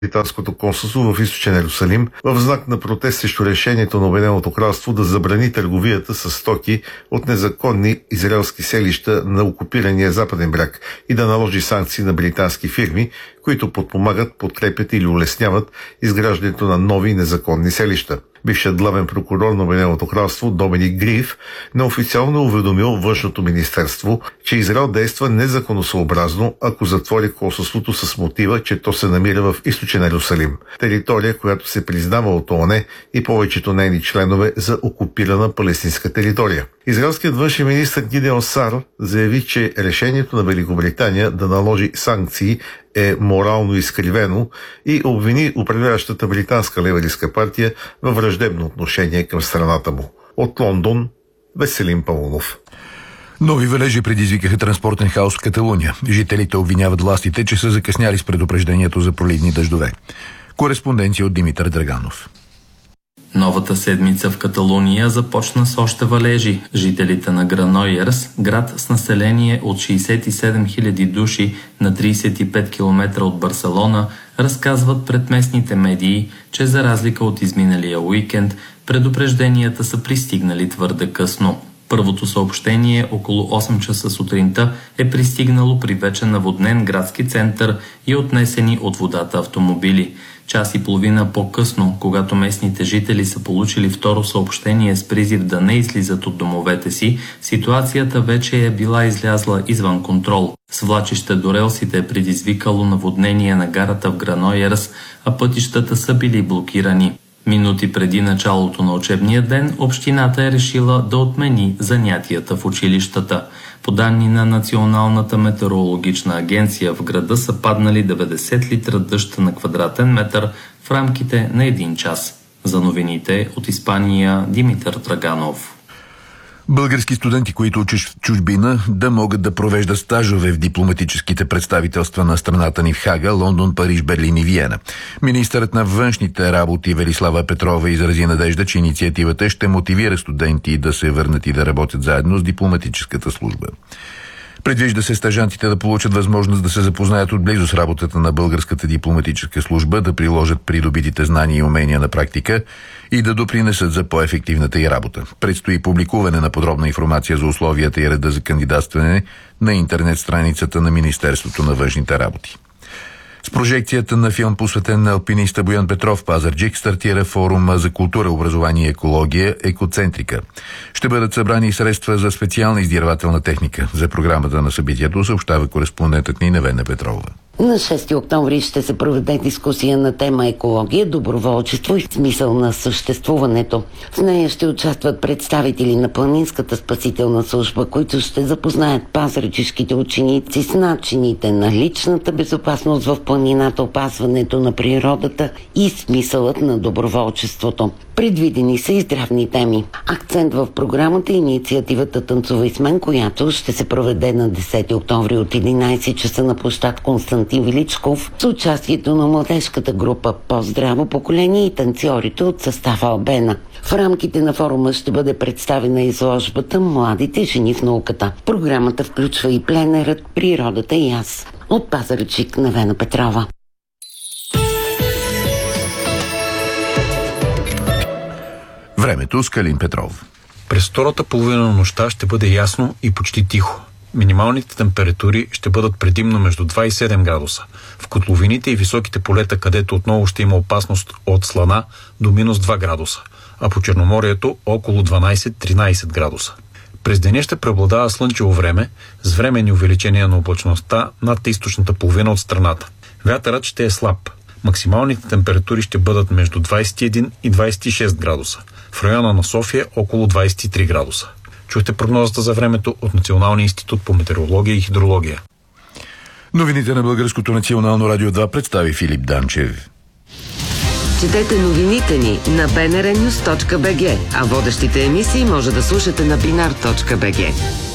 британското консулство в Източен Йерусалим в знак на протест срещу решението на Обединеното кралство да забрани търговията с стоки от незаконни израелски селища на окупирания Западен бряг и да наложи санкции на британски фирми, които подпомагат, подкрепят или улесняват изграждането на нови незаконни селища. Бившият главен прокурор на Обединеното кралство Доминик Гриф неофициално е уведомил Външното министерство, че Израел действа незаконосъобразно, ако затвори консулството с мотива, че то се намира в Източен Йерусалим, територия, която се признава от ООН и повечето нейни членове за окупирана палестинска територия. Израелският външен министър Гидеон Сар заяви, че решението на Великобритания да наложи санкции е морално изкривено и обвини управляващата британска леваристка партия във враждебно отношение към страната му. От Лондон, Веселин Паунов. Нови валежи предизвикаха транспортен хаос в Каталуния. Жителите обвиняват властите, че са закъсняли с предупреждението за проливни дъждове. Кореспонденция от Димитър Драганов. Новата седмица в Каталуния започна с още валежи. Жителите на Гранойерс, град с население от 67 000 души на 35 км от Барселона, разказват пред местните медии, че за разлика от изминалия уикенд, предупрежденията са пристигнали твърде късно. Първото съобщение около 8 часа сутринта е пристигнало при вече наводнен градски център и отнесени от водата автомобили. Час и половина по-късно, когато местните жители са получили второ съобщение с призив да не излизат от домовете си, ситуацията вече е била излязла извън контрол. Свлачище до релсите е предизвикало наводнение на гарата в Гранойерс, а пътищата са били блокирани. Минути преди началото на учебния ден, общината е решила да отмени занятията в училищата. По данни на Националната метеорологична агенция, в града са паднали 90 литра дъжд на квадратен метър в рамките на 1 час. За новините от Испания, Димитър Драганов. Български студенти, които учат в чужбина, да могат да провеждат стажове в дипломатическите представителства на страната ни в Хага, Лондон, Париж, Берлин и Виена. Министърът на външните работи Велислава Петрова изрази надежда, че инициативата ще мотивира студенти да се върнат и да работят заедно с дипломатическата служба. Предвижда се стажантите да получат възможност да се запознаят отблизо с работата на българската дипломатическа служба, да приложат придобитите знания и умения на практика и да допринесат за по-ефективната й работа. Предстои публикуване на подробна информация за условията и реда за кандидатстване на интернет страницата на Министерството на външните работи. С прожекцията на филм, посветен на алпиниста Боян Петров в Пазарджик, стартира форум за култура, образование и екология «Екоцентрика». Ще бъдат събрани средства за специална издирвателна техника. За програмата на събитието съобщава кореспондентът ни Невена Петрова. На 6 октомври ще се проведе дискусия на тема екология, доброволчество и смисъл на съществуването. В нея ще участват представители на Планинската спасителна служба, които ще запознаят пазарджишките ученици с начините на личната безопасност в планината, опазването на природата и смисълът на доброволчеството. Предвидени са и здравни теми. Акцент в програмата е инициативата «Танцувай с мен», която ще се проведе на 10 октомври от 11 часа на площад Константин Величков с участието на младежката група «По-здраво поколение» и танцорите от състава Албена. В рамките на форума ще бъде представена изложбата «Младите жени в науката». Програмата включва и пленерът «Природата и аз». От Пазарджик, Невена Петрова. Времето с Калин Петров. През втората половина на нощта ще бъде ясно и почти тихо. Минималните температури ще бъдат предимно между 2 и 7 градуса. В котловините и високите полета, където отново ще има опасност от слана, до минус 2 градуса, а по Черноморието около 12-13 градуса. През деня ще преобладава слънчево време с временни увеличения на облачността над източната половина от страната. Вятърът ще е слаб. Максималните температури ще бъдат между 21 и 26 градуса. В района на София около 23 градуса. Чухте прогнозата за времето от Националния институт по метеорология и хидрология. Новините на Българското национално радио 2 представи Филип Данчев. Четете новините ни на bnrnews.bg, а водещите емисии може да слушате на binar.bg.